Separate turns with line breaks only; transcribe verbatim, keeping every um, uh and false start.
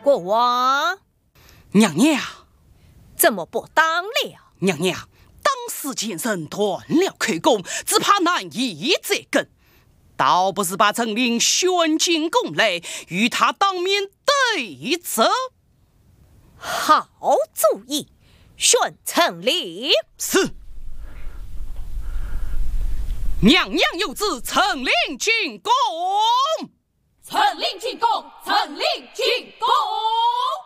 国王。
娘娘，
怎么不当了？
娘娘，当时前身断了口供，只怕难以折根，倒不是把陈琳选进宫内，与他当面对质。
好主意，选陈琳。
是。娘娘有旨，陈琳进宫。
陈琳进宫，陈琳进宫。